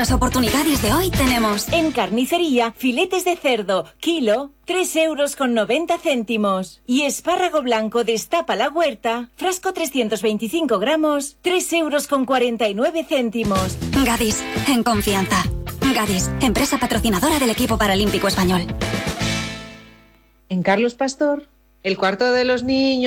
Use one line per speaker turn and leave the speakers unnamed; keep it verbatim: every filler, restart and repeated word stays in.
las oportunidades de hoy tenemos...
En carnicería, filetes de cerdo, kilo, tres euros con noventa céntimos. Y espárrago blanco destapa la huerta, frasco trescientos veinticinco gramos, tres euros con cuarenta y nueve céntimos.
Gadis, en confianza. Gadis, empresa patrocinadora del equipo paralímpico español.
En Carlos Pastor, el cuarto de los niños...